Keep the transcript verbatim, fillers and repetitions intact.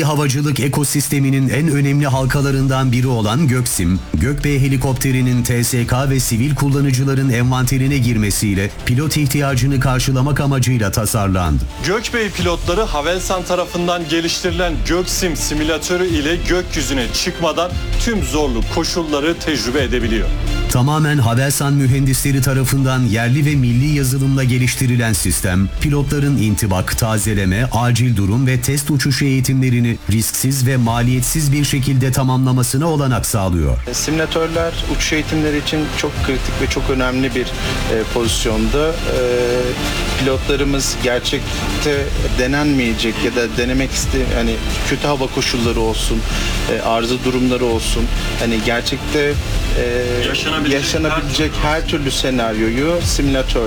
havacılık ekosisteminin en önemli halkalarından biri olan Göksim, Gökbey helikopterinin T S K ve sivil kullanıcıların envanterine girmesiyle pilot ihtiyacını karşılamak amacıyla tasarlandı. Gökbey pilotları Havelsan tarafından geliştirilen Göksim simülatörü ile gökyüzüne çıkmadan tüm zorlu koşulları tecrübe edebiliyor. Tamamen Havelsan mühendisleri tarafından yerli ve milli yazılımla geliştirilen sistem, pilotların intibak, tazeleme, acil durum ve test uçuşu eğitimlerini risksiz ve maliyetsiz bir şekilde tamamlamasına olanak sağlıyor. Simülatörler uçuş eğitimleri için çok kritik ve çok önemli bir e, pozisyonda. E, pilotlarımız gerçekte denenmeyecek ya da denemek iste hani kötü hava koşulları olsun, e, arıza durumları olsun, hani gerçekte e, yaşanabilecek, yaşanabilecek her türlü senaryoyu simülatör